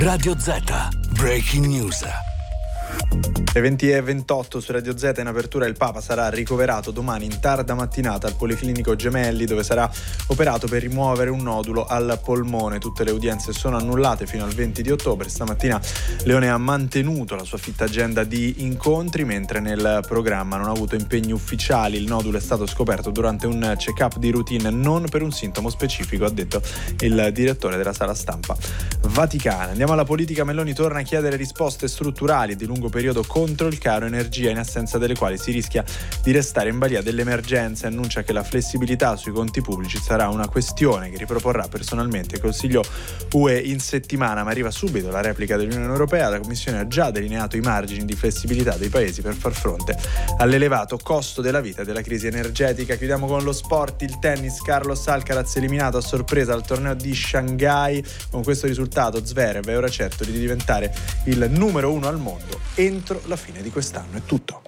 Radio Z, Breaking News. Le 20:28 su Radio Z. In apertura il Papa sarà ricoverato domani in tarda mattinata al Policlinico Gemelli, dove sarà operato per rimuovere un nodulo al polmone. Tutte le udienze sono annullate fino al 20 di ottobre. Stamattina Leone ha mantenuto la sua fitta agenda di incontri, mentre nel programma non ha avuto impegni ufficiali. Il nodulo è stato scoperto durante un check-up di routine, non per un sintomo specifico, ha detto il direttore della sala stampa vaticana. Andiamo alla politica. Meloni torna a chiedere risposte strutturali di lungo periodo contro il caro energia, in assenza delle quali si rischia di restare in balia delle emergenze. Annuncia che la flessibilità sui conti pubblici sarà una questione che riproporrà personalmente il Consiglio UE in settimana, ma arriva subito la replica dell'Unione Europea. La Commissione ha già delineato i margini di flessibilità dei paesi per far fronte all'elevato costo della vita e della crisi energetica. Chiudiamo con lo sport, il tennis. Carlos Alcaraz eliminato a sorpresa al torneo di Shanghai. Con questo risultato Zverev è ora certo di diventare il numero 1 al mondo entro la fine di quest'anno. È tutto.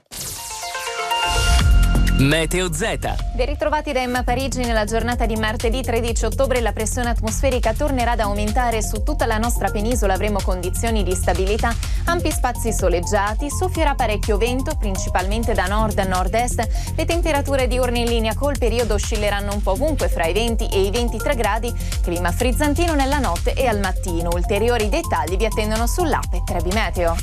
Meteo Z. Ben ritrovati da Emma Parigi. Nella giornata di martedì 13 ottobre la pressione atmosferica tornerà ad aumentare su tutta la nostra penisola. Avremo condizioni di stabilità, ampi spazi soleggiati, soffierà parecchio vento, principalmente da nord a nord-est. Le temperature diurne in linea col periodo oscilleranno un po' ovunque fra i 20 e i 23 gradi. Clima frizzantino nella notte e al mattino. Ulteriori dettagli vi attendono sull'app Trebi Meteo.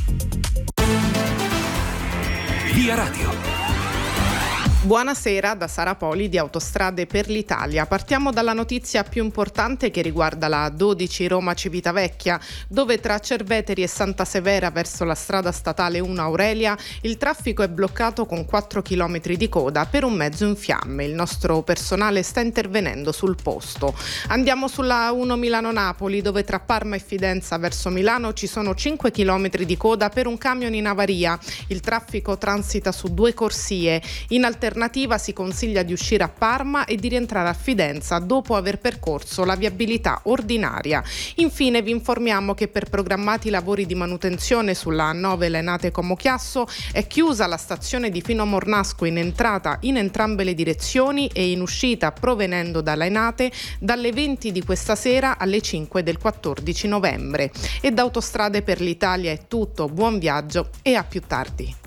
Via Radio. Buonasera da Sara Poli di Autostrade per l'Italia. Partiamo dalla notizia più importante che riguarda la 12 Roma-Civitavecchia, dove tra Cerveteri e Santa Severa verso la strada statale 1 Aurelia il traffico è bloccato con 4 km di coda per un mezzo in fiamme. Il nostro personale sta intervenendo sul posto. Andiamo sulla 1 Milano-Napoli, dove tra Parma e Fidenza verso Milano ci sono 5 km di coda per un camion in avaria. Il traffico transita su 2 corsie. In alternativa si consiglia di uscire a Parma e di rientrare a Fidenza dopo aver percorso la viabilità ordinaria. Infine vi informiamo che per programmati lavori di manutenzione sulla A9 Lenate-Como Chiasso è chiusa la stazione di Fino Mornasco in entrata in entrambe le direzioni e in uscita provenendo da Lenate dalle 20 di questa sera alle 5 del 14 novembre. E da Autostrade per l'Italia è tutto, buon viaggio e a più tardi.